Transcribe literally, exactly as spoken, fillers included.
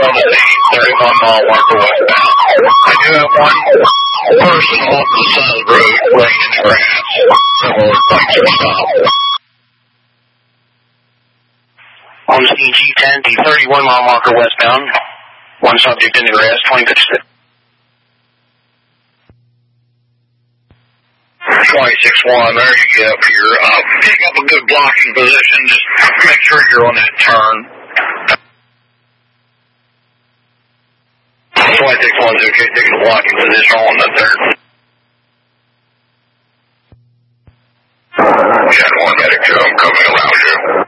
on the thirty-one mile marker westbound. I do have one person off the side of the road laying in the grass. So we'll like to stop. On C G ten, the thirty-one mile marker westbound. One subject in the grass, twenty fifty-six. twenty-six one, there you get up here. Uh, pick up a good blocking position. Just make sure you're on that turn. twenty-six one's okay, taking a blocking position on the third